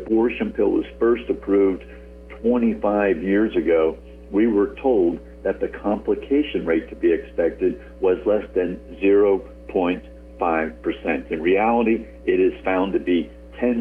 abortion pill was first approved 25 years ago, we were told that the complication rate to be expected was less than 0.5%. In reality, it is found to be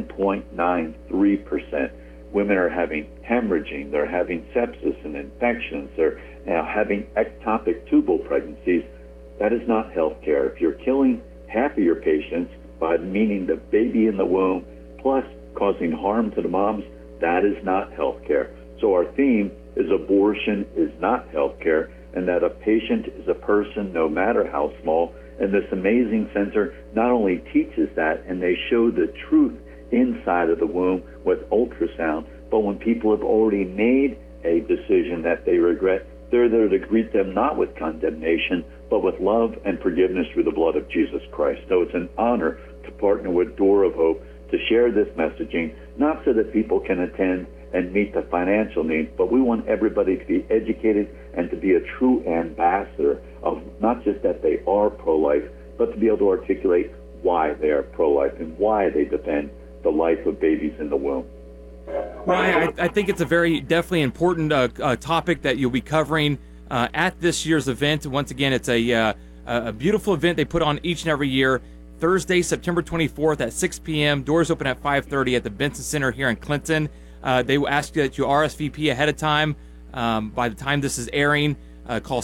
10.93%. Women are having hemorrhaging, they're having sepsis and infections, they're having ectopic tubal pregnancies. That is not health care. If you're killing half of your patients by meaning the baby in the womb, plus causing harm to the moms, that is not health care. So our theme is abortion is not health care, and that a patient is a person no matter how small. And this amazing center not only teaches that, and they show the truth inside of the womb with ultrasound, but when people have already made a decision that they regret, they're there to greet them not with condemnation, but with love and forgiveness through the blood of Jesus Christ. So it's an honor to partner with Door of Hope to share this messaging, not so that people can attend and meet the financial needs, but we want everybody to be educated and to be a true ambassador of not just that they are pro-life, but to be able to articulate why they are pro-life and why they defend the life of babies in the womb. Well, I think it's a very definitely important topic that you'll be covering at this year's event. Once again, it's a beautiful event they put on each and every year. Thursday, September 24th at 6 p.m. Doors open at 5:30 at the Benson Center here in Clinton. They will ask you that you RSVP ahead of time. By the time this is airing, call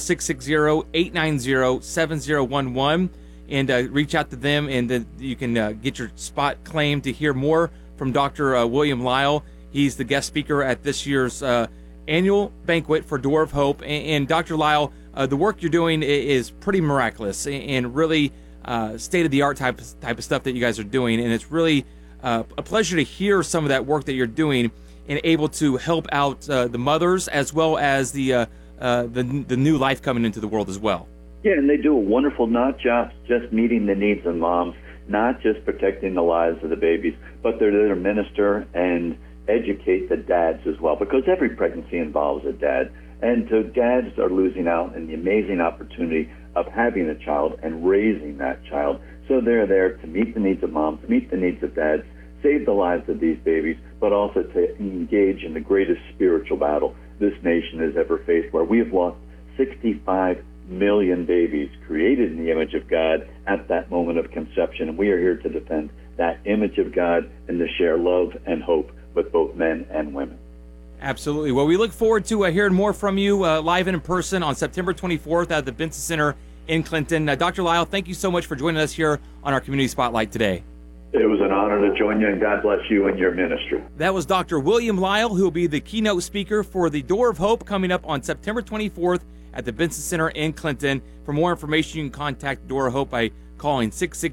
660-890-7011 and reach out to them, and then you can get your spot claimed to hear more from Dr. William Lyle. He's the guest speaker at this year's annual banquet for Door of Hope. And Dr. Lyle, the work you're doing is pretty miraculous and really state-of-the-art type of stuff that you guys are doing. And it's really a pleasure to hear some of that work that you're doing and able to help out the mothers as well as the new life coming into the world as well. Yeah, and they do a wonderful, not just meeting the needs of moms, not just protecting the lives of the babies, but they're there to minister and educate the dads as well, because every pregnancy involves a dad. And so dads are losing out in the amazing opportunity of having a child and raising that child. So they're there to meet the needs of moms, meet the needs of dads, save the lives of these babies, but also to engage in the greatest spiritual battle this nation has ever faced, where we have lost 65 million babies created in the image of God at that moment of conception. And we are here to defend that image of God and to share love and hope with both men and women. Absolutely. Well, we look forward to hearing more from you live and in person on September 24th at the Benson Center in Clinton. Dr. Lyle, thank you so much for joining us here on our Community Spotlight today. It was an honor to join you, and God bless you and your ministry. That was Dr. William Lyle, who will be the keynote speaker for the Door of Hope coming up on September 24th at the Benson Center in Clinton. For more information, you can contact Door of Hope by calling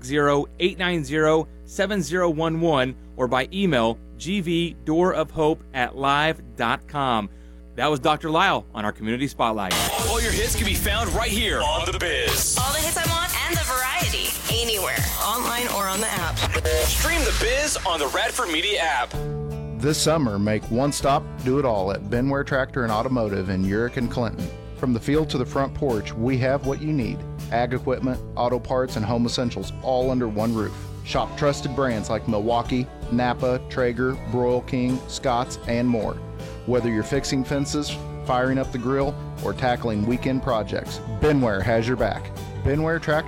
660-890-7011 or by email gvdoorofhope@live.com. That was Dr. Lyle on our Community Spotlight. All your hits can be found right here on The Biz. All the hits I want and the variety. Anywhere. Online or on the app. Stream The Biz on the Radford Media app. This summer, make one stop, do it all at Benware Tractor and Automotive in Urick and Clinton. From the field to the front porch, we have what you need. Ag equipment, auto parts, and home essentials all under one roof. Shop trusted brands like Milwaukee, Napa, Traeger, Broil King, Scotts, and more. Whether you're fixing fences, firing up the grill, or tackling weekend projects, Benware has your back. Benware Tractor